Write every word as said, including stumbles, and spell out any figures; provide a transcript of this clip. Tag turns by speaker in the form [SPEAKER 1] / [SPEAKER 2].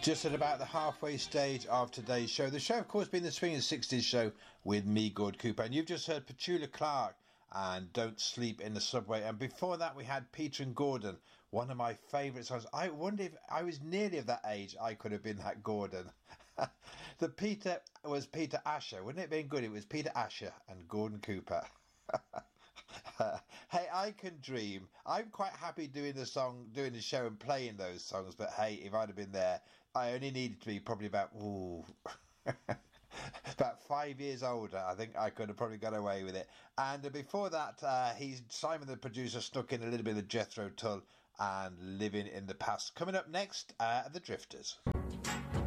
[SPEAKER 1] Just at about the halfway stage of today's show. The show, of course, being the Swinging sixties show with me, Gord Cooper. And you've just heard Petula Clark and Don't Sleep in the Subway. And before that, we had Peter and Gordon, one of my favourite songs. I wonder if I was nearly of that age, I could have been that Gordon. The Peter was Peter Asher. Wouldn't it have been good? It was Peter Asher and Gordon Cooper. Hey, I can dream. I'm quite happy doing the song, doing the show and playing those songs. But hey, if I'd have been there, I only needed to be probably about ooh, about five years older. I think I could have probably got away with it. And before that, uh, he's Simon the producer snuck in a little bit of Jethro Tull and Living in the Past. Coming up next, uh, the Drifters.